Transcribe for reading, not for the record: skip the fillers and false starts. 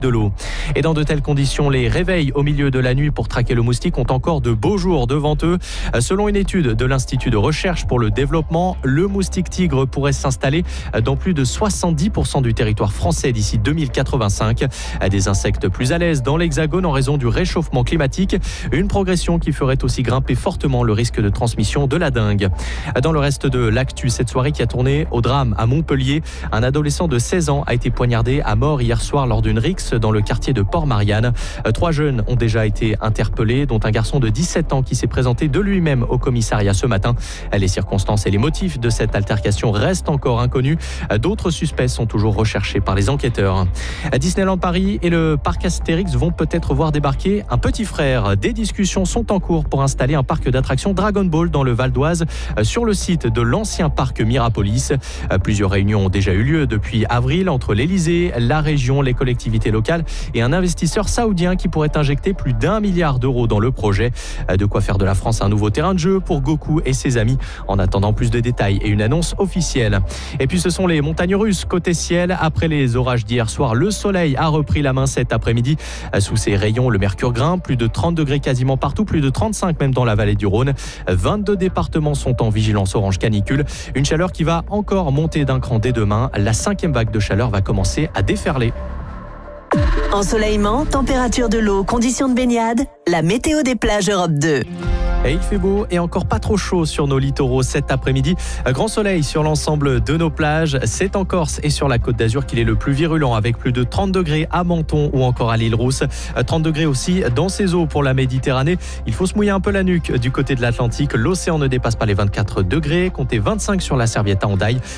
de l'eau. Et dans de telles conditions, les réveils au milieu de la nuit pour traquer le moustique ont encore de beaux jours devant eux. Selon une étude de l'Institut de recherche pour le développement, le moustique tigre pourrait s'installer dans plus de 70% du territoire français d'ici 2085. Des insectes plus à l'aise dans l'Hexagone en raison du réchauffement climatique. Une progression qui ferait aussi grimper fortement le risque de transmission de la dengue. Dans le reste de l'actu, cette soirée qui a tourné au drame à Montpellier, un adolescent de 16 ans a été poignardé à mort hier soir lors d'une rixe dans le quartier de Port-Marianne. 3 jeunes ont déjà été interpellés, dont un garçon de 17 ans qui s'est présenté de lui-même au commissariat ce matin. Les circonstances et les motifs de cette altercation restent encore inconnus. D'autres suspects sont toujours recherchés par les enquêteurs. Disneyland Paris et le parc Astérix vont peut-être voir débarquer un petit frère. Des discussions sont en cours pour installer un parc d'attractions Dragon Ball dans le Val d'Oise sur le site de l'ancien parc Mirapolis. Plusieurs réunions ont déjà eu lieu depuis avril entre l'Élysée, la région, les collectivités locales et un investisseur saoudien qui pourrait injecter plus d'1 milliard d'euros dans le projet. De quoi faire de la France un nouveau terrain de jeu pour Goku et ses amis. En attendant plus de détails et une annonce officielle. Et puis ce sont les montagnes russes côté ciel. Après les orages d'hier soir, le soleil a repris la main cet après-midi. Sous ses rayons, le mercure grimpe. Plus de 30 degrés quasiment partout, plus de 35 même dans la vallée du Rhône. 22 départements sont en vigilance orange canicule. Une chaleur qui va encore monter d'un cran dès demain. La 5e vague de chaleur va commencer à déferler. Ensoleillement, température de l'eau, conditions de baignade, la météo des plages Europe 2. Et il fait beau et encore pas trop chaud sur nos littoraux cet après-midi. Grand soleil sur l'ensemble de nos plages. C'est en Corse et sur la Côte d'Azur qu'il est le plus virulent avec plus de 30 degrés à Menton ou encore à l'île Rousse. 30 degrés aussi dans ces eaux pour la Méditerranée. Il faut se mouiller un peu la nuque du côté de l'Atlantique. L'océan ne dépasse pas les 24 degrés. Comptez 25 sur la Serviette à Hendaye.